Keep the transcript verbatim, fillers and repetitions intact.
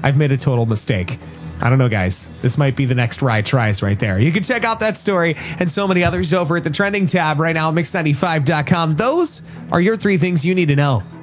I've made a total mistake. I don't know, guys. This might be the next Rye Tries right there. You can check out that story and so many others over at the trending tab right now at mix ninety-five dot com. Those are your three things you need to know.